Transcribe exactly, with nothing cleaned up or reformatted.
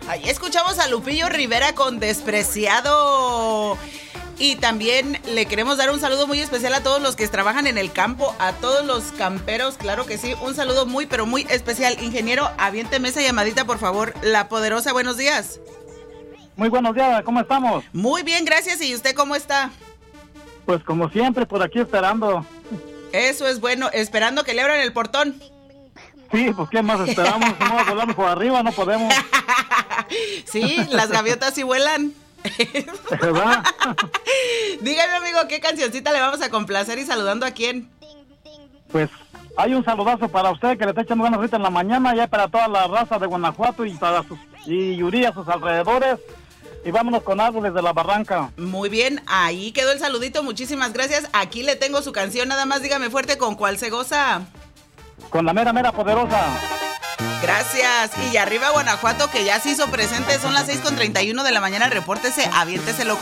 Ahí escuchamos a Lupillo Rivera con Despreciado. Y también le queremos dar un saludo muy especial a todos los que trabajan en el campo, a todos los camperos, claro que sí. Un saludo muy, pero muy especial. Ingeniero, aviénteme esa llamadita, por favor. La Poderosa, buenos días. Muy buenos días, ¿cómo estamos? Muy bien, gracias. ¿Y usted cómo está? Pues como siempre, por aquí esperando. Eso es bueno, esperando que le abran el portón. Sí, pues ¿qué más esperamos? No volamos por arriba, no podemos. Sí, las gaviotas sí vuelan. ¿Verdad? Dígame, amigo, ¿qué cancioncita le vamos a complacer y saludando a quién? Pues hay un saludazo para usted que le está echando ganas ahorita en la mañana, ya para toda la raza de Guanajuato y para sus y Yuri a sus alrededores. Y vámonos con Árboles de la Barranca. Muy bien, ahí quedó el saludito, muchísimas gracias. Aquí le tengo su canción, nada más dígame fuerte con cuál se goza. Con la mera, mera poderosa. Gracias. Y arriba Guanajuato, que ya se hizo presente, son las seis con treinta y uno de la mañana, repórtese, aviénteselo con